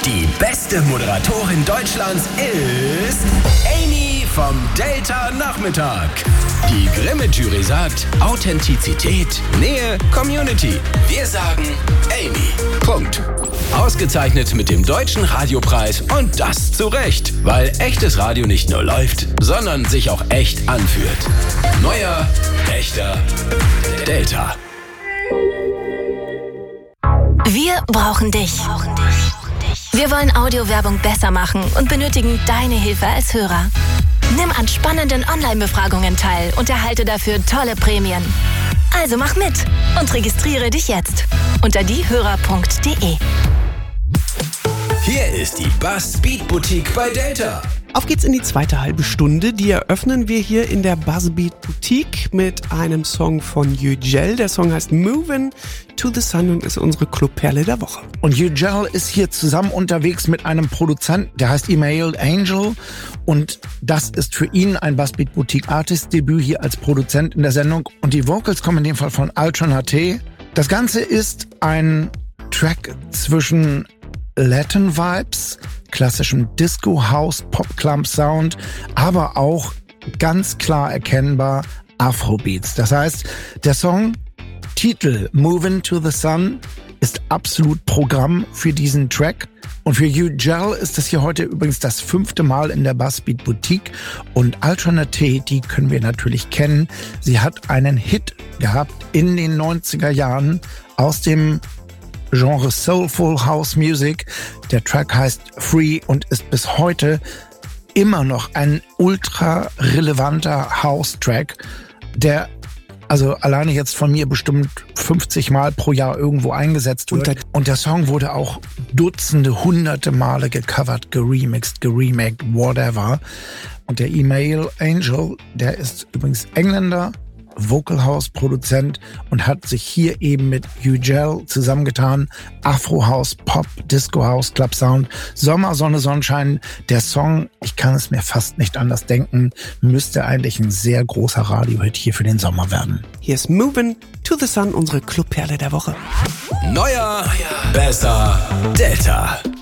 Die beste Moderatorin Deutschlands ist Amy vom Delta Nachmittag. Die Grimme-Jury sagt Authentizität, Nähe, Community. Wir sagen Amy. Punkt. Ausgezeichnet mit dem Deutschen Radiopreis und das zu Recht, weil echtes Radio nicht nur läuft, sondern sich auch echt anfühlt. Neuer, echter Delta. Wir brauchen dich. Wir wollen Audiowerbung besser machen und benötigen deine Hilfe als Hörer. Nimm an spannenden Online-Befragungen teil und erhalte dafür tolle Prämien. Also mach mit und registriere dich jetzt unter diehörer.de. Hier ist die Buzz Beat Boutique bei Delta. Auf geht's in die zweite halbe Stunde. Die eröffnen wir hier in der Buzz Beat Boutique mit einem Song von Yücel. Der Song heißt Movin' to the Sun und ist unsere Clubperle der Woche. Und Yücel ist hier zusammen unterwegs mit einem Produzenten, der heißt Email Angel. Und das ist für ihn ein Buzz Beat Boutique Artist Debüt hier als Produzent in der Sendung. Und die Vocals kommen in dem Fall von Alternate. Das Ganze ist ein Track zwischen Latin Vibes, klassischem Disco, House, Pop Club Sound, aber auch ganz klar erkennbar Afrobeats. Das heißt, der Songtitel Movin' to the Sun ist absolut Programm für diesen Track. Und für Yücel ist das hier heute übrigens das 5. Mal in der Buzz Beat Boutique. Und Alternate, die können wir natürlich kennen. Sie hat einen Hit gehabt in den 90er Jahren aus dem Genre Soulful House Music. Der Track heißt Free und ist bis heute immer noch ein ultra relevanter House-Track, der also alleine jetzt von mir bestimmt 50 Mal pro Jahr irgendwo eingesetzt wird. Und der Song wurde auch Dutzende, hunderte Male gecovert, geremixed, geremaked, whatever. Und der Email Angel, der ist übrigens Engländer, Vocal House Produzent und hat sich hier eben mit Yücel zusammengetan. Afro House, Pop, Disco House, Club Sound, Sommer, Sonne, Sonnenschein. Der Song, ich kann es mir fast nicht anders denken, müsste eigentlich ein sehr großer Radiohit hier für den Sommer werden. Hier ist Movin' to the Sun, unsere Clubperle der Woche. Neuer, besser, Delta.